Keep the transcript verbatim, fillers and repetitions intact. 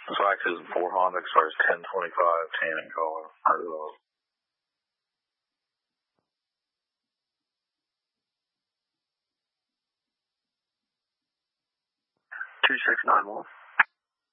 Foxes and four Honda Expires ten twenty-five, tan and color. Heard of those. two six nine one.